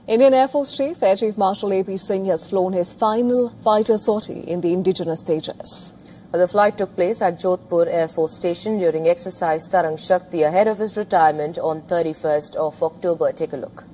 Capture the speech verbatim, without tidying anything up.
Indian Air Force Chief, Air Chief Marshal A P Singh has flown his final fighter sortie in the indigenous Tejas. The flight took place at Jodhpur Air Force Station during exercise Tarang Shakti ahead of his retirement on thirty-first of October. Take a look.